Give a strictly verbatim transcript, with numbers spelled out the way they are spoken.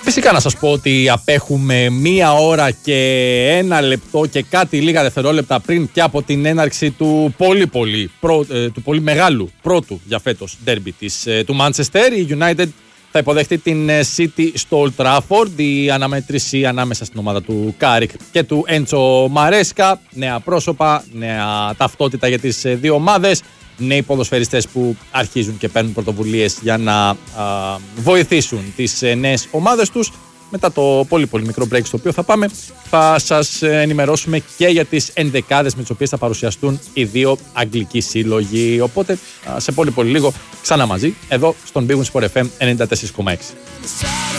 φυσικά να σας πω ότι απέχουμε μία ώρα και ένα λεπτό και κάτι λίγα δευτερόλεπτα πριν και από την έναρξη του πολύ πολύ, πρω, του πολύ μεγάλου πρώτου για φέτος ντέρμπι της, του Manchester. Η United θα υποδεχτεί την City στο Old Trafford. Η αναμέτρηση ανάμεσα στην ομάδα του Κάρικ και του Έντσο Μαρέσκα. Νέα πρόσωπα, νέα ταυτότητα για τις δύο ομάδες. Νέοι ποδοσφαιριστές που αρχίζουν και παίρνουν πρωτοβουλίες για να α, βοηθήσουν τις νέες ομάδες τους. Μετά το πολύ πολύ μικρό break στο οποίο θα πάμε, θα σας ενημερώσουμε και για τις ενδεκάδες με τις οποίες θα παρουσιαστούν οι δύο αγγλικοί σύλλογοι. Οπότε σε πολύ πολύ λίγο ξανά μαζί εδώ στον Big Win Sport εφ εμ ενενήντα τέσσερα κόμμα έξι.